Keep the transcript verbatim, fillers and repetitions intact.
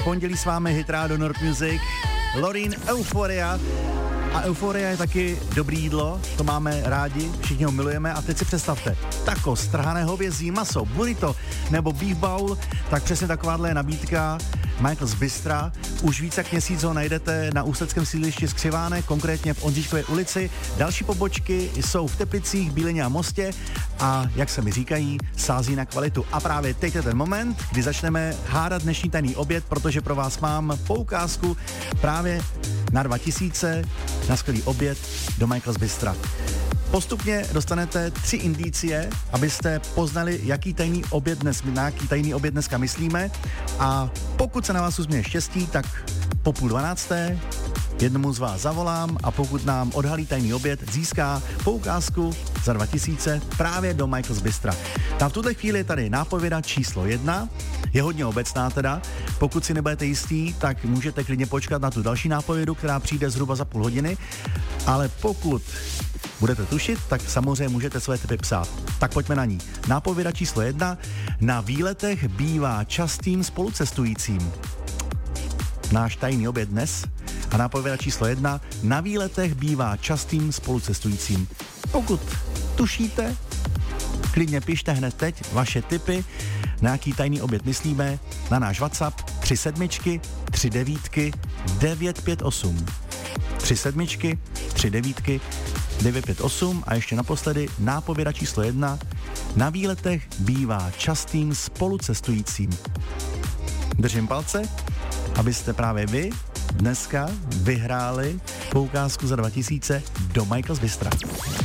pondělí s vámi Hit Radio Nord Music, Loreen, Euphoria. A Euphoria je taky dobrý jídlo, to máme rádi, všichni ho milujeme a teď si představte, tacos, trhané hovězí, maso, burrito nebo beef bowl, tak přesně takováhle je nabídka Michael's Bystra. Už více jak měsíc ho najdete na ústeckém sídlišti Skřivánek, konkrétně v Ondříčkově ulici. Další pobočky jsou v Teplicích, Bílině a Mostě a jak se mi říkají, sází na kvalitu. A právě teď je ten moment, kdy začneme hádat dnešní tajný oběd, protože pro vás mám poukázku právě na dva tisíce na skvělý oběd do Michael's Bystra. Postupně dostanete tři indicie, abyste poznali, jaký tajný oběd dnes, na jaký tajný oběd dneska myslíme. A pokud se na vás uzměje štěstí, tak po půl dvanácté jednomu z vás zavolám a pokud nám odhalí tajný oběd, získá poukázku za dva tisíce právě do Michael's Bystra. A v tuhle chvíli je tady nápověda číslo jedna, je hodně obecná teda. Pokud si nebudete jistí, tak můžete klidně počkat na tu další nápovědu, která přijde zhruba za půl hodiny, ale pokud budete tušit, tak samozřejmě můžete své tipy psát. Tak pojďme na ní. Nápověda číslo jedna. Na výletech bývá častým spolucestujícím. Náš tajný oběd dnes. A nápověda číslo jedna. Na výletech bývá častým spolucestujícím. Pokud tušíte, klidně pište hned teď vaše tipy, na jaký tajný oběd myslíme, na náš WhatsApp tři sedmičky, tři devítky, devět pět osm. tři sedmičky, tři devítky, devět pět osm a ještě naposledy nápověda číslo jedna. Na výletech bývá častým spolucestujícím. Držím palce, abyste právě vy dneska vyhráli poukázku za dva tisíce do Michael's Bystra.